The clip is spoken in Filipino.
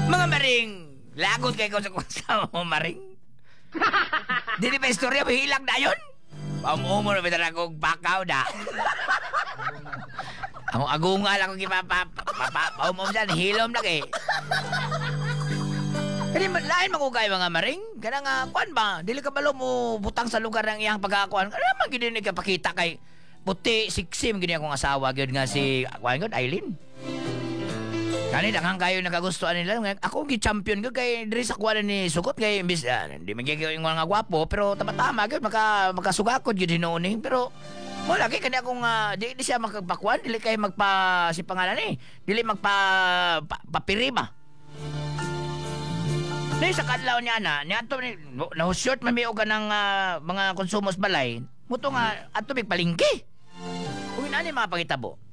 Mga maring, lagot kay ko sa kunsa mo, maring. Dili pa istorya, mahilag na yun. Paumumo na bitan akong bakaw na. Ang agunga lang kong paumumo dyan, hilom na kay. Kani lain magugay mga maring. Kana nga, kuan ba? Dili ka balo mo butang sa lugar ng iyang pagkakuan. Kana man gini ka pakita kay puti, siksim gini akong asawa gyud nga si kuan gyud Aileen. Kani daghang kayo nakagustuhan nila. Ako gi champion gyud kay diri sa kuan ni sugot kay imbis di man gyud yung mga gwapo pero tama-tama gyud makasugakod gyud hinuon pero mo lagi kani akong di siya magpakuan dili kay magpa si pangalan ni dili magpa papirima. Ni sa kadlaw niya niya to ni na-short man mi og ng mga konsumos balay. Muto nga ato mig palingki. Kung inani mga pangitabo.